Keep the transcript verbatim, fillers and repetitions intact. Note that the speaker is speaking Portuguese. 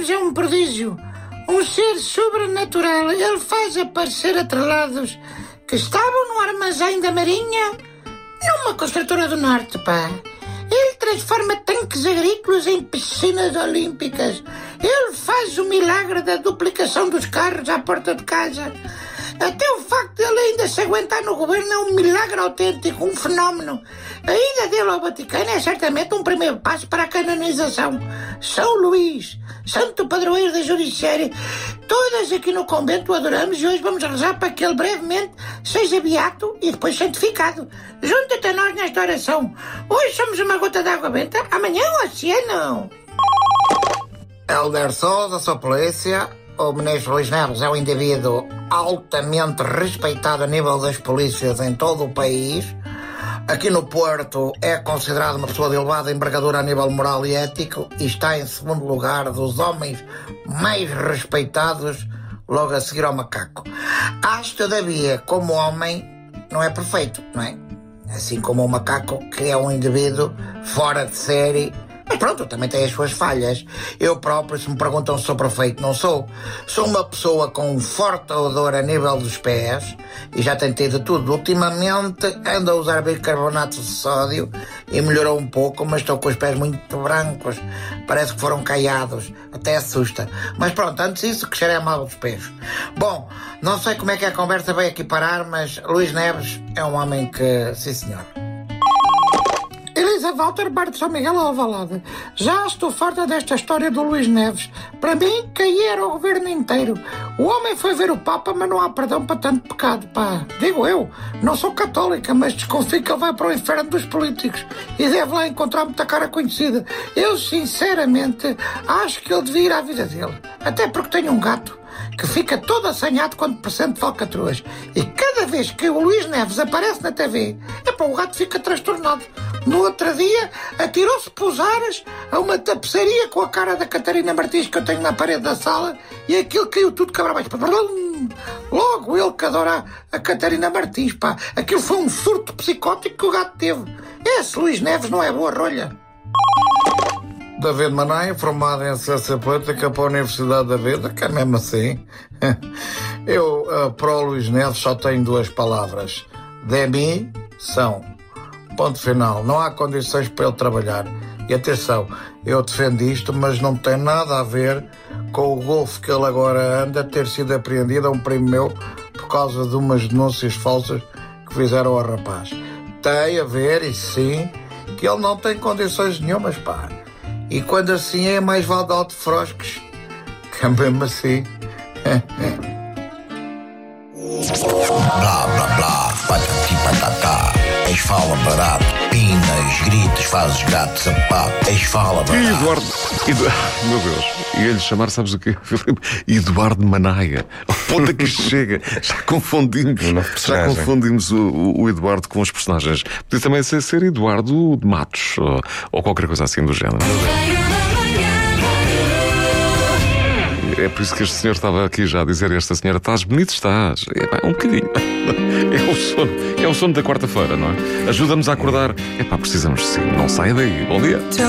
Neves é um prodígio, um ser sobrenatural. Ele faz aparecer atrelados que estavam no armazém da Marinha numa construtora do Norte, pá. Ele transforma tanques agrícolas em piscinas olímpicas. Ele faz o milagre da duplicação dos carros à porta de casa. Até o facto de ele ainda se aguentar no governo é um milagre autêntico, um fenómeno. A ida dele ao Vaticano é certamente um primeiro passo para a canonização. São Luís, santo padroeiro da Judiciária, todas aqui no convento o adoramos e hoje vamos rezar para que ele brevemente seja beato e depois santificado. Junta-te a nós nesta oração. Hoje somos uma gota de água benta, amanhã o oceano. Helder Sousa, sua polícia. O ministro Luís Neves é um indivíduo altamente respeitado a nível das polícias em todo o país. Aqui no Porto é considerado uma pessoa de elevada envergadura a nível moral e ético e está em segundo lugar dos homens mais respeitados, logo a seguir ao macaco. Acho, todavia, como homem, não é perfeito, não é? Assim como o macaco, que é um indivíduo fora de série. Mas pronto, também tem as suas falhas. Eu próprio, se me perguntam se sou perfeito, não sou. Sou uma pessoa com um forte odor a nível dos pés e já tentei de tudo. Ultimamente ando a usar bicarbonato de sódio e melhorou um pouco, mas estou com os pés muito brancos. Parece que foram caiados. Até assusta. Mas pronto, antes disso, que cheirei mal dos pés. Bom, não sei como é que a conversa veio aqui parar, mas Luís Neves é um homem que, sim senhor. Elisa Walter, Bar de São Miguel Alvalade. Já estou farta desta história do Luís Neves. Para mim, caía era o governo inteiro. O homem foi ver o Papa, mas não há perdão para tanto pecado, pá. Digo eu, não sou católica, mas desconfio que ele vai para o inferno dos políticos e deve lá encontrar muita cara conhecida. Eu, sinceramente, acho que ele devia ir à vida dele. Até porque tenho um gato que fica todo assanhado quando presente falcatruas. E cada vez que o Luís Neves aparece na T V, epá, o gato fica transtornado. No outro dia, atirou-se pelos ares a uma tapeçaria com a cara da Catarina Martins que eu tenho na parede da sala e aquilo caiu tudo cabra abaixo. Logo ele que adora a Catarina Martins, pá. Aquilo foi um surto psicótico que o gato teve. Esse Luís Neves não é boa rolha. David Manaia, formado em Ciência Política para a Universidade da Vida, que é mesmo assim. Eu, uh, para o Luís Neves, só tenho duas palavras. Demissão. Ponto final. Não há condições para ele trabalhar. E atenção, eu defendo isto, mas não tem nada a ver com o golfe que ele agora anda ter sido apreendido a um primo meu por causa de umas denúncias falsas que fizeram ao rapaz. Tem a ver, e sim, que ele não tem condições nenhumas, pá. E quando assim é, mais vale de alto frosques, que é mesmo assim. Blá, blá, blá, patati, patatá. Eis fala barato, pinas, gritos, fazes gato, sapato. Eis fala barato. E Eduardo... Edu... Meu Deus, ia-lhe chamar, sabes o quê, Filipe? Eduardo Manaia. Ao ponto a que isto chega. Já confundimos, já confundimos o, o Eduardo com os personagens. Podia também ser, ser Eduardo de Matos, ou, ou qualquer coisa assim do género. É por isso que este senhor estava aqui já a dizer a esta senhora: estás bonito, estás. É, um bocadinho. É o sono, é o sono da quarta-feira, não é? Ajuda-nos a acordar. É pá, precisamos sim. Não saia daí. Bom dia.